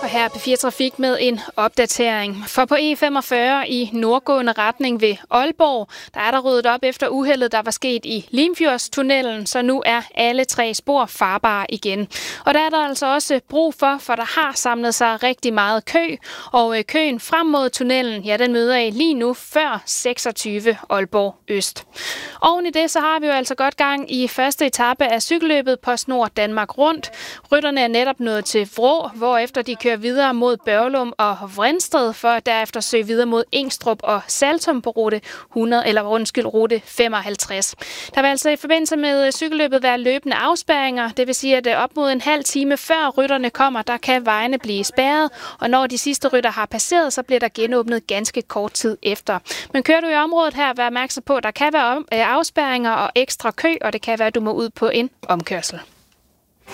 her på P4 Trafik med en opdatering. For på E45 i nordgående retning ved Aalborg, der er der ryddet op efter uheldet, der var sket i Limfjordstunnelen, så nu er alle 3 spor farbare igen. Og der er der altså også brug for der har samlet sig rigtig meget kø, og køen frem mod tunnelen, ja, den møder I lige nu før 26 Aalborg Øst. Oven i det, så har vi jo altså godt gang i første etape af cykelløbet PostNord Danmark Rundt. Rytterne er netop nået til Vrå, hvorefter de kører videre mod Børglum og Vrinsted, for derefter søge videre mod Engstrup og Saltum på rute 55. Der vil altså i forbindelse med cykelløbet være løbende afspærringer. Det vil sige, at op mod en halv time før rytterne kommer, der kan vejene blive spærret, og når de sidste rytter har passeret, så bliver der genåbnet ganske kort tid efter. Men kører du i området her, vær opmærksom på, at der kan være afspærringer og ekstra kø, og det kan være, at du må ud på en omkørsel.